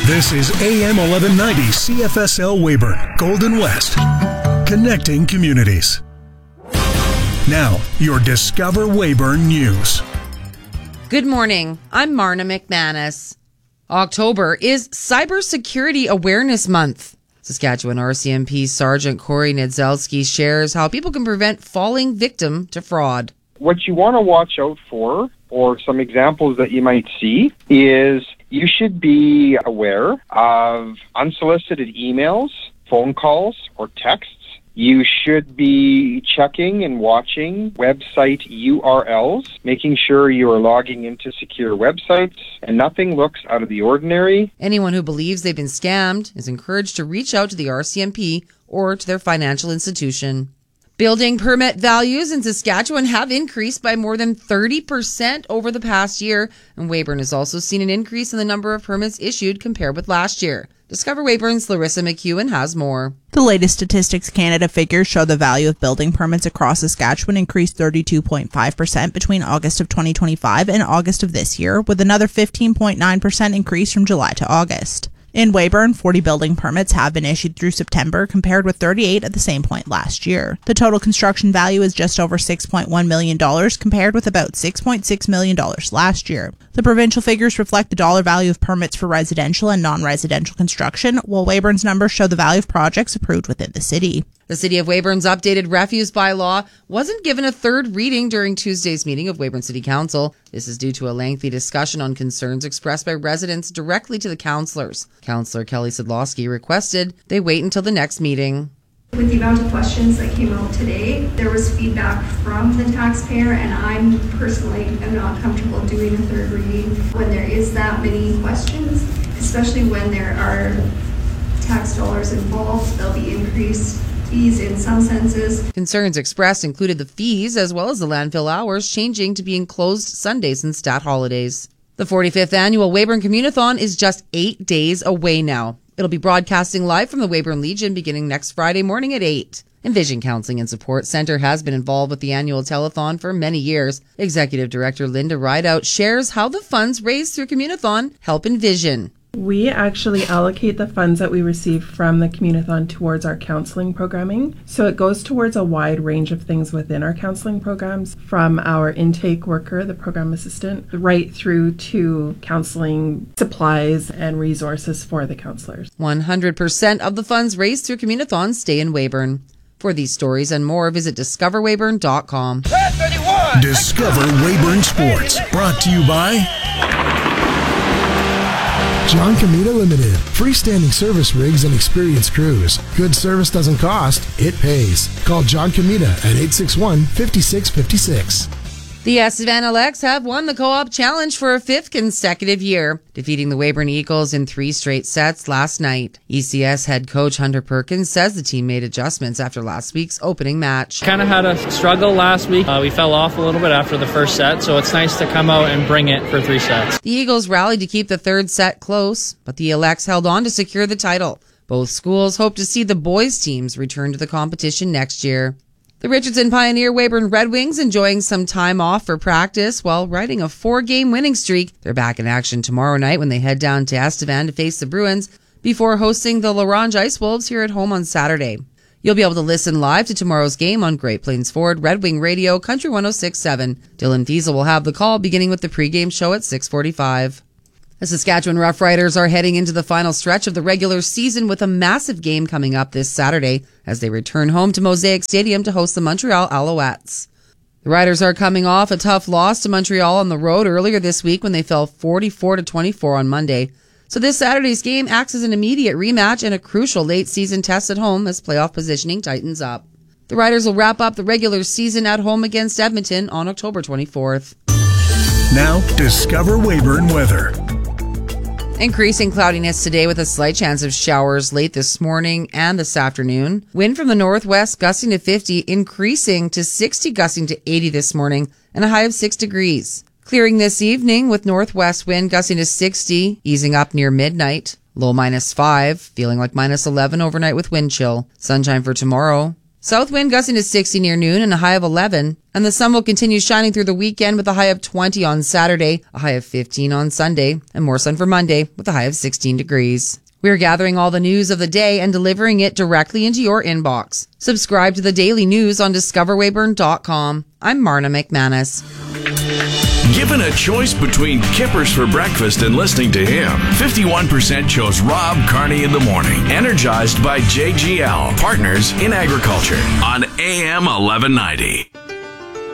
This is AM 1190 CFSL Weyburn, Golden West, connecting communities. Now, your Discover Weyburn News. Good morning. I'm Marna McManus. October is Cybersecurity Awareness Month. Saskatchewan RCMP Sergeant Corey Nedzelski shares how people can prevent falling victim to fraud. What you want to watch out for, or some examples that you might see, is you should be aware of unsolicited emails, phone calls, or texts. You should be checking and watching website URLs, making sure you are logging into secure websites, and nothing looks out of the ordinary. Anyone who believes they've been scammed is encouraged to reach out to the RCMP or to their financial institution. Building permit values in Saskatchewan have increased by more than 30% over the past year, and Weyburn has also seen an increase in the number of permits issued compared with last year. Discover Weyburn's Larissa McEwen has more. The latest Statistics Canada figures show the value of building permits across Saskatchewan increased 32.5% between August of 2025 and August of this year, with another 15.9% increase from July to August. In Weyburn, 40 building permits have been issued through September, compared with 38 at the same point last year. The total construction value is just over $6.1 million, compared with about $6.6 million last year. The provincial figures reflect the dollar value of permits for residential and non-residential construction, while Weyburn's numbers show the value of projects approved within the city. The City of Weyburn's updated refuse bylaw wasn't given a third reading during Tuesday's meeting of Weyburn City Council. This is due to a lengthy discussion on concerns expressed by residents directly to the councillors. Councillor Kelly Sidlowski requested they wait until the next meeting. With the amount of questions that came out today, there was feedback from the taxpayer, and I'm personally am not comfortable doing a third reading when there is that many questions, especially when there are tax dollars involved. There'll be increased fees in some senses. Concerns expressed included the fees as well as the landfill hours changing to being closed Sundays and stat holidays. The 45th annual Weyburn Communathon is just 8 days away now. It'll be broadcasting live from the Weyburn Legion beginning next Friday morning at 8. Envision Counseling and Support Centre has been involved with the annual telethon for many years. Executive Director Linda Rideout shares how the funds raised through Communathon help Envision. We actually allocate the funds that we receive from the Communathon towards our counseling programming. So it goes towards a wide range of things within our counseling programs, from our intake worker, the program assistant, right through to counseling supplies and resources for the counselors. 100% of the funds raised through Communathon stay in Weyburn. For these stories and more, visit discoverweyburn.com. Discover Weyburn Sports, brought to you by John Comita Limited. Freestanding service rigs and experienced crews. Good service doesn't cost, it pays. Call John Comita at 861-5656. The Savannah Lex have won the Co-op Challenge for a fifth consecutive year, defeating the Weyburn Eagles in 3 straight sets last night. ECS head coach Hunter Perkins says the team made adjustments after last week's opening match. Kind of had a struggle last week. We fell off a little bit after the first set, so it's nice to come out and bring it for 3 sets. The Eagles rallied to keep the third set close, but the Elects held on to secure the title. Both schools hope to see the boys' teams return to the competition next year. The Richardson Pioneer Weyburn Red Wings enjoying some time off for practice while riding a 4-game winning streak. They're back in action tomorrow night when they head down to Estevan to face the Bruins before hosting the Larange Ice Wolves here at home on Saturday. You'll be able to listen live to tomorrow's game on Great Plains Ford, Red Wing Radio, Country 106.7. Dylan Fiesel will have the call beginning with the pregame show at 6:45. The Saskatchewan Roughriders are heading into the final stretch of the regular season with a massive game coming up this Saturday as they return home to Mosaic Stadium to host the Montreal Alouettes. The Riders are coming off a tough loss to Montreal on the road earlier this week when they fell 44-24 on Monday. So this Saturday's game acts as an immediate rematch and a crucial late-season test at home as playoff positioning tightens up. The Riders will wrap up the regular season at home against Edmonton on October 24th. Now, Discover Weyburn weather. Increasing cloudiness today with a slight chance of showers late this morning and this afternoon. Wind from the northwest gusting to 50, increasing to 60, gusting to 80 this morning, and a high of 6 degrees. Clearing this evening with northwest wind gusting to 60, easing up near midnight. Low -5, feeling like -11 overnight with wind chill. Sunshine for tomorrow. South wind gusting to 60 near noon and a high of 11. And the sun will continue shining through the weekend with a high of 20 on Saturday, a high of 15 on Sunday, and more sun for Monday with a high of 16 degrees. We're gathering all the news of the day and delivering it directly into your inbox. Subscribe to the daily news on discoverwayburn.com. I'm Marna McManus. Given a choice between Kippers for breakfast and listening to him, 51% chose Rob Carney in the morning, energized by JGL, Partners in Agriculture, on AM 1190.